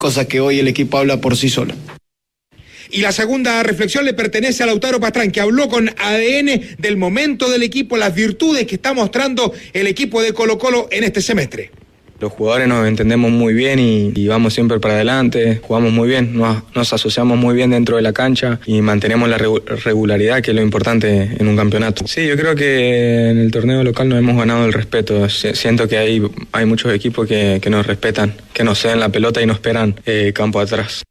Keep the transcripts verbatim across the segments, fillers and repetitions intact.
cosa que hoy el equipo habla por sí solo. Y la segunda reflexión le pertenece a Lautaro Pastrán, que habló con A D N del momento del equipo, las virtudes que está mostrando el equipo de Colo-Colo en este semestre. Los jugadores nos entendemos muy bien y, y vamos siempre para adelante, jugamos muy bien, nos, nos asociamos muy bien dentro de la cancha y mantenemos la regularidad, que es lo importante en un campeonato. Sí, yo creo que en el torneo local nos hemos ganado el respeto. Siento que hay, hay muchos equipos que, que nos respetan, que nos ceden la pelota y nos esperan eh, campo atrás.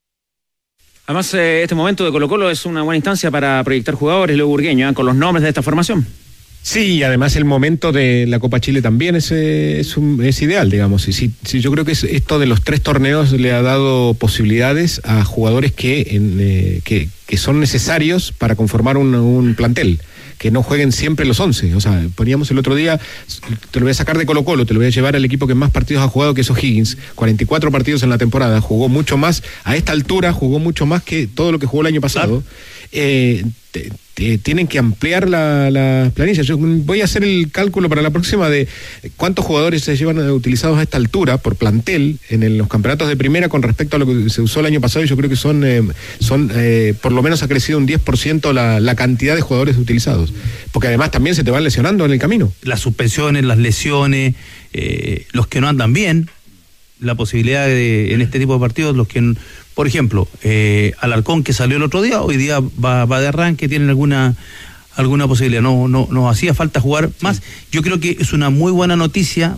Además, eh, este momento de Colo-Colo es una buena instancia para proyectar jugadores, Leo Burgueño, ¿eh? Con los nombres de esta formación. Sí, y además el momento de la Copa Chile también es, es, un, es ideal, digamos. Y sí, sí, yo creo que es, esto de los tres torneos le ha dado posibilidades a jugadores que, en, eh, que, que son necesarios para conformar un, un plantel. Que no jueguen siempre los once. O sea, poníamos el otro día, te lo voy a sacar de Colo-Colo, te lo voy a llevar al equipo que más partidos ha jugado, que es O'Higgins. cuarenta y cuatro partidos en la temporada, jugó mucho más, a esta altura jugó mucho más que todo lo que jugó el año pasado. Eh, te, te, tienen que ampliar la, la planilla. Yo voy a hacer el cálculo para la próxima de cuántos jugadores se llevan utilizados a esta altura por plantel en el, los campeonatos de primera con respecto a lo que se usó el año pasado, y yo creo que son, eh, son eh, por lo menos ha crecido un diez por ciento la, la cantidad de jugadores utilizados, porque además también se te van lesionando en el camino. Las suspensiones, las lesiones, eh, los que no andan bien, la posibilidad de, en este tipo de partidos, los que, por ejemplo, eh, Alarcón, que salió el otro día, hoy día va, va de arranque, tienen alguna alguna posibilidad. No, no, nos hacía falta jugar más. Sí. Yo creo que es una muy buena noticia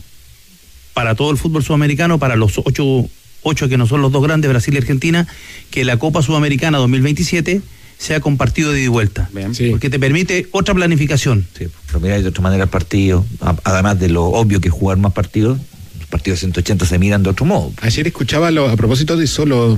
para todo el fútbol sudamericano, para los ocho, ocho que no son los dos grandes, Brasil y Argentina, que la Copa Sudamericana dos mil veintisiete sea con partido de ida y vuelta. Sí. Porque te permite otra planificación. Sí, pero mira, de otra manera el partido, además de lo obvio que es jugar más partidos, partidos de ciento ochenta se miran de otro modo. Ayer escuchaba lo, a propósito de eso los,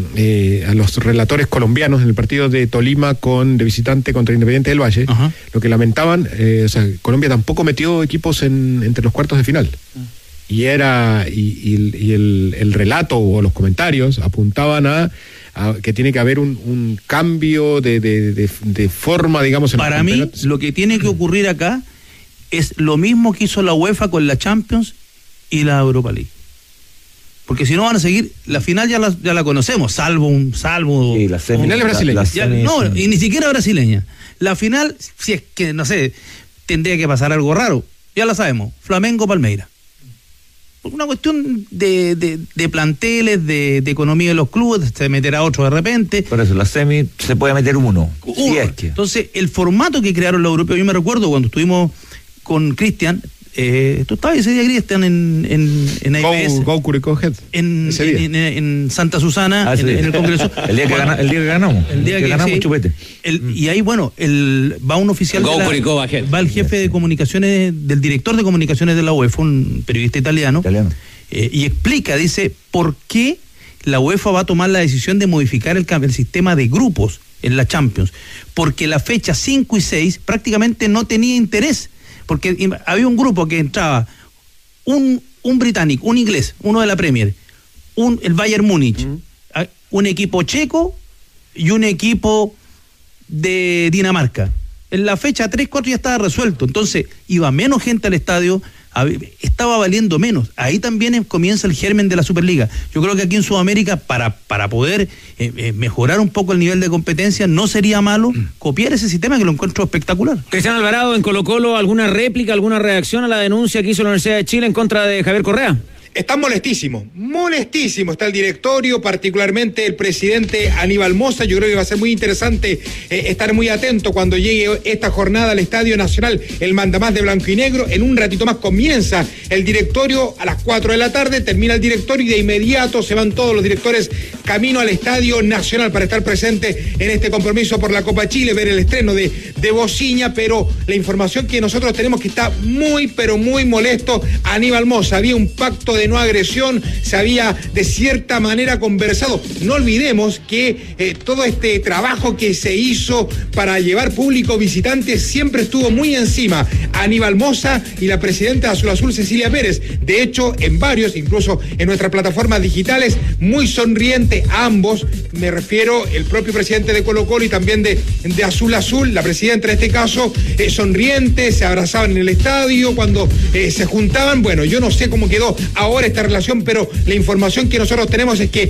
eh, a los relatores colombianos en el partido de Tolima con de visitante contra Independiente del Valle. Ajá. Lo que lamentaban, eh, o sea, Colombia tampoco metió equipos en, entre los cuartos de final. Uh. Y era y, y, y el, el relato o los comentarios apuntaban a, a que tiene que haber un, un cambio de, de, de, de forma, digamos. En Para mí, lo que tiene que ocurrir acá es lo mismo que hizo la UEFA con la Champions y la Europa League. Porque si no van a seguir, la final ya la, ya la conocemos, salvo un salvo. Sí, la semi, final es brasileña. Ya, no, y ni siquiera brasileña. La final, si es que, no sé, tendría que pasar algo raro, ya la sabemos, Flamengo-Palmeiras. Una cuestión de, de, de planteles, de, de economía de los clubes, se meterá otro de repente. Por eso, la semi se puede meter uno. uno. Si es que. Entonces, el formato que crearon los europeos, yo me recuerdo cuando estuvimos con Cristian, Eh, tú estabas ese día, Cristian, en, en, en A I P S. Go, go Curicó Head. En, en, en, en Santa Susana, ah, en, sí. en el Congreso. el, día que bueno, gana, el día que ganamos. El día que, que ganamos sí, chupete. El, mm. Y ahí, bueno, el, va un oficial. Go de la, Curicó va, va el jefe de comunicaciones, del director de comunicaciones de la UEFA, un periodista italiano. Italiano. Eh, y explica, dice, por qué la UEFA va a tomar la decisión de modificar el, el sistema de grupos en la Champions. Porque la fecha cinco y seis prácticamente no tenía interés. Porque había un grupo que entraba. Un, un británico, un inglés, uno de la Premier, un, el Bayern Múnich, uh-huh. un equipo checo y un equipo de Dinamarca. En la fecha tres cuatro ya estaba resuelto, entonces iba menos gente al estadio, estaba valiendo menos. Ahí también comienza el germen de la Superliga. Yo creo que aquí en Sudamérica, para, para poder eh, eh, mejorar un poco el nivel de competencia, no sería malo copiar ese sistema, que lo encuentro espectacular. Cristian Alvarado, en Colo-Colo, ¿alguna réplica, alguna reacción a la denuncia que hizo la Universidad de Chile en contra de Javier Correa? Están molestísimos, molestísimo está el directorio, particularmente el presidente Aníbal Mosa. Yo creo que va a ser muy interesante eh, estar muy atento cuando llegue esta jornada al Estadio Nacional, el mandamás de blanco y negro. En un ratito más comienza el directorio a las cuatro de la tarde, termina el directorio y de inmediato se van todos los directores camino al Estadio Nacional para estar presente en este compromiso por la Copa Chile, ver el estreno de, de Bociña. Pero la información que nosotros tenemos que está muy, pero muy molesto Aníbal Mosa. Había un pacto de de no agresión, se había de cierta manera conversado. No olvidemos que eh, todo este trabajo que se hizo para llevar público visitante siempre estuvo muy encima Aníbal Mosa y la presidenta de Azul Azul, Cecilia Pérez. De hecho, en varios, incluso en nuestras plataformas digitales, muy sonriente ambos, me refiero el propio presidente de Colo-Colo y también de, de Azul Azul, la presidenta en este caso, eh, sonriente, se abrazaban en el estadio cuando eh, se juntaban. Bueno, yo no sé cómo quedó ahora ahora esta relación, pero la información que nosotros tenemos es que